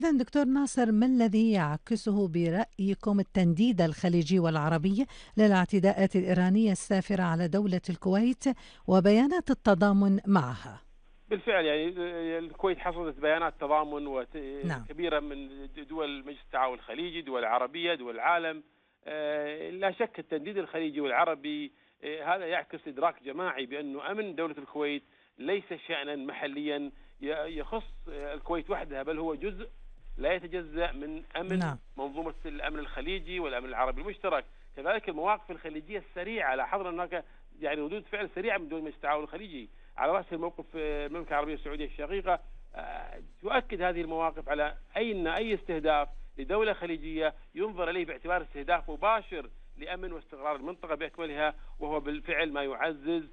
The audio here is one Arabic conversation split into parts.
إذن دكتور ناصر، ما الذي يعكسه برأيكم التنديد الخليجي والعربي للاعتداءات الإيرانية السافرة على دولة الكويت وبيانات التضامن معها؟ بالفعل يعني الكويت حصدت بيانات تضامن نعم. كبيرة من دول مجلس التعاون الخليجي، دول عربية، دول العالم. لا شك التنديد الخليجي والعربي هذا يعكس إدراك جماعي بأنه أمن دولة الكويت ليس شأنا محليا يخص الكويت وحدها، بل هو جزء لا يتجزأ من أمن نعم. منظومة الأمن الخليجي والأمن العربي المشترك. كذلك المواقف الخليجية السريعة، لاحظنا هناك يعني ردود فعل سريعة من دول مجلس التعاون الخليجي، على رأس الموقف المملكة العربية السعودية الشقيقة. تؤكد هذه المواقف على أي استهداف لدولة خليجية ينظر إليه باعتبار استهداف مباشر لأمن واستقرار المنطقة بأكملها، وهو بالفعل ما يعزز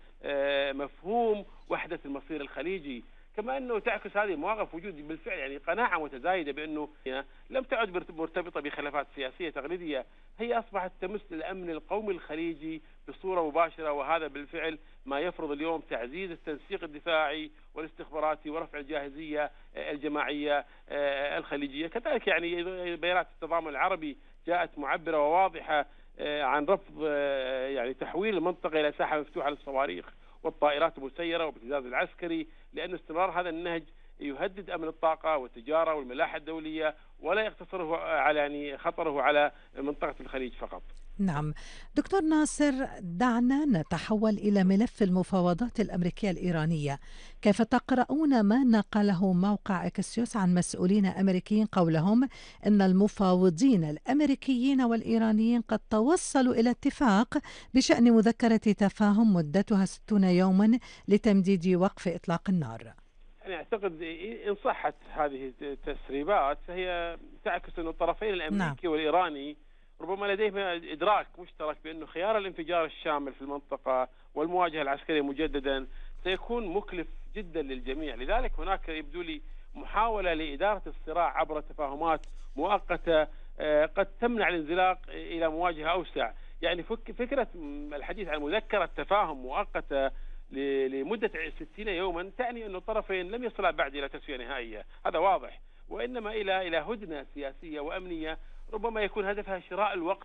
مفهوم وحدة المصير الخليجي. كما أنه تعكس هذه المواقف وجود بالفعل يعني قناعة متزايدة بأنه لم تعد مرتبطة بخلافات سياسية تقليدية، هي أصبحت تمس الأمن القومي الخليجي بصورة مباشرة، وهذا بالفعل ما يفرض اليوم تعزيز التنسيق الدفاعي والاستخباراتي ورفع الجاهزية الجماعية الخليجية. كذلك يعني بيانات التضامن العربي جاءت معبرة وواضحة عن رفض يعني تحويل المنطقة إلى ساحة مفتوحة للصواريخ والطائرات المسيرة وابتزاز العسكري، لأن استمرار هذا النهج يهدد أمن الطاقة والتجارة والملاحة الدولية، ولا يقتصر على يعني خطره على منطقة الخليج فقط. نعم. دكتور ناصر، دعنا نتحول إلى ملف المفاوضات الأمريكية الإيرانية. كيف تقرؤون ما نقله موقع إكسيوس عن مسؤولين أمريكيين قولهم إن المفاوضين الأمريكيين والإيرانيين قد توصلوا إلى اتفاق بشأن مذكرة تفاهم مدتها 60 يوما لتمديد وقف إطلاق النار؟ يعني أعتقد إن صحت هذه التسريبات فهي تعكس أن الطرفين نعم. الأمريكي والإيراني ربما لديهما إدراك مشترك بأنه خيار الانفجار الشامل في المنطقة والمواجهة العسكرية مجددا سيكون مكلف جدا للجميع. لذلك هناك يبدو لي محاولة لإدارة الصراع عبر تفاهمات مؤقتة قد تمنع الانزلاق إلى مواجهة أوسع. يعني فكرة الحديث عن مذكرة تفاهم مؤقتة لمدة 60 يوما تعني أن الطرفين لم يصلا بعد إلى تسوية نهائية، هذا واضح، وإنما إلى هدنة سياسية وأمنية ربما يكون هدفها شراء الوقت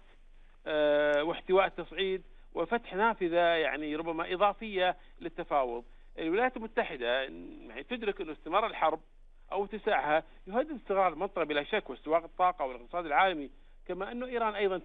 واحتواء التصعيد وفتح نافذة يعني ربما إضافية للتفاوض. الولايات المتحدة يعني تدرك أن استمرار الحرب أو اتساعها يهدد استقرار المنطقة بلا شك واستواء الطاقة والاقتصاد العالمي، كما أن إيران أيضا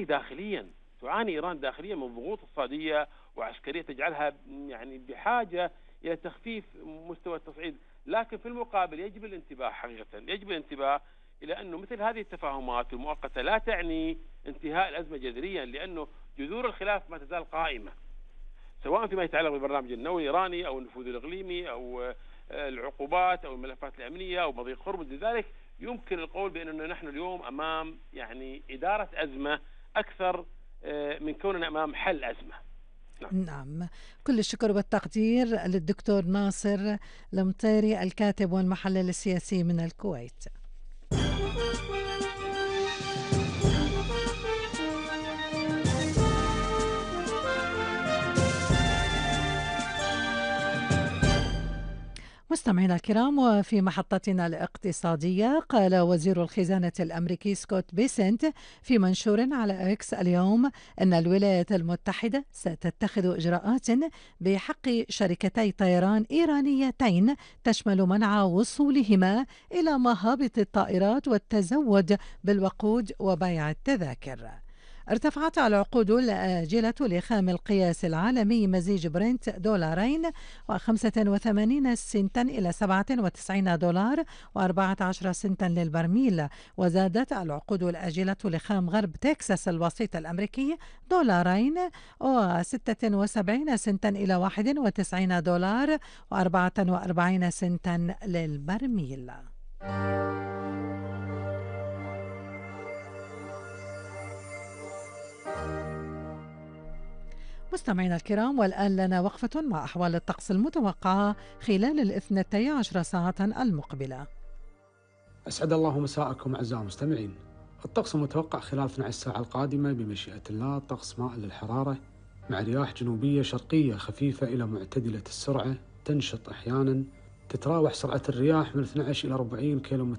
تعاني إيران داخليا من ضغوط اقتصادية وعسكرية تجعلها يعني بحاجة إلى تخفيف مستوى التصعيد. لكن في المقابل يجب الانتباه حقيقة، يجب الانتباه إلى أنه مثل هذه التفاهمات المؤقتة لا تعني انتهاء الأزمة جذريا، لأنه جذور الخلاف ما تزال قائمة، سواء فيما يتعلق بالبرنامج النووي الإيراني أو النفوذ الإقليمي أو العقوبات أو الملفات الأمنية أو مضيق هرمز. لذلك يمكن القول بأننا نحن اليوم أمام يعني إدارة أزمة أكثر من كوننا أمام حل أزمة. نعم. نعم. كل الشكر والتقدير للدكتور ناصر المطيري، الكاتب والمحلل السياسي من الكويت. مستمعينا الكرام، وفي محطتنا الاقتصادية، قال وزير الخزانة الأمريكي سكوت بيسنت في منشور على إكس اليوم أن الولايات المتحدة ستتخذ إجراءات بحق شركتي طيران إيرانيتين تشمل منع وصولهما إلى مهابط الطائرات والتزود بالوقود وبيع التذاكر. ارتفعت العقود الآجلة لخام القياس العالمي مزيج برنت دولارين و85 سنتا إلى 97 دولار و14 سنتا للبرميل. وزادت العقود الآجلة لخام غرب تكساس الوسيط الأمريكي دولارين و76 سنتا إلى 91 دولار و44 سنتا للبرميل. مستمعينا الكرام، والآن لنا وقفة مع أحوال الطقس المتوقعة خلال 12 ساعة المقبلة. أسعد الله مساءكم أعزائي المستمعين. الطقس المتوقع خلال 12 ساعة القادمة بمشيئة الله طقس مائل للحرارة مع رياح جنوبية شرقية خفيفة إلى معتدلة السرعة تنشط أحيانا، تتراوح سرعة الرياح من 12 إلى 40 كم